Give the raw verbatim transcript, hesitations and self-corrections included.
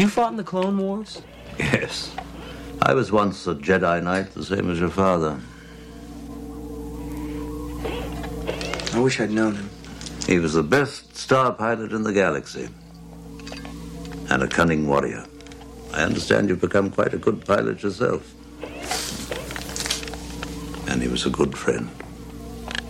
You fought in the Clone Wars? Yes. I was once a Jedi Knight, the same as your father. I wish I'd known him. He was the best star pilot in the galaxy. And a cunning warrior. I understand you've become quite a good pilot yourself. And he was a good friend.